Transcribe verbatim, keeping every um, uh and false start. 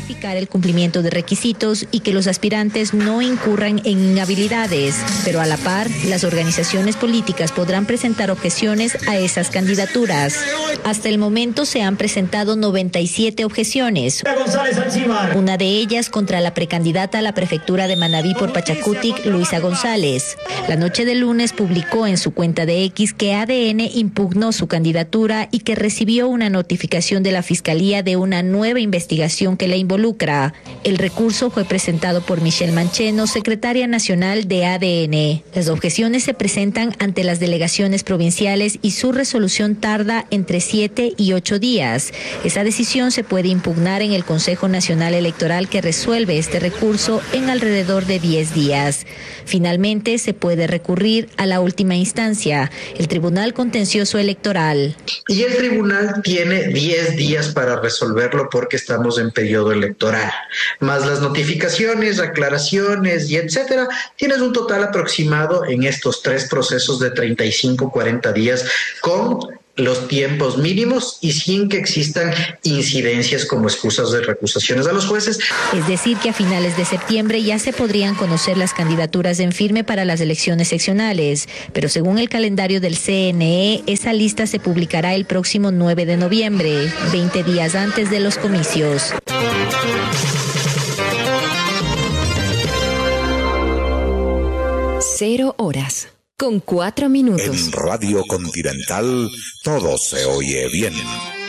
verificar el cumplimiento de requisitos y que los aspirantes no incurran en inhabilidades, pero a la par, las organizaciones políticas podrán presentar objeciones a esas candidaturas. Hasta el momento se han presentado noventa y siete objeciones, una de ellas contra la precandidata a la prefectura de Manabí por Pachacutic, Luisa González. La noche del lunes publicó en su cuenta de X que A D N impugnó su candidatura y que recibió una notificación de la Fiscalía de una nueva investigación que la involucra. El recurso fue presentado por Michelle Mancheno, secretaria nacional de A D N. Las objeciones se presentan ante las delegaciones provinciales y su resolución tarda entre siete y ocho días. Esa decisión se puede impugnar en el Consejo Nacional Electoral, que resuelve este recurso en alrededor de diez días. Finalmente, se puede recurrir a la última instancia, el Tribunal Contencioso Electoral. Y el tribunal tiene diez días para resolverlo porque estamos en periodo electoral. Más las notificaciones, aclaraciones y etcétera, tienes un total aproximado en estos tres procesos de treinta y cinco a cuarenta días con los tiempos mínimos y sin que existan incidencias como excusas de recusaciones a los jueces. Es decir, que a finales de septiembre ya se podrían conocer las candidaturas en firme para las elecciones seccionales, pero según el calendario del C N E, esa lista se publicará el próximo nueve de noviembre, veinte días antes de los comicios. Cero horas, con cuatro minutos. En Radio Continental, todo se oye bien.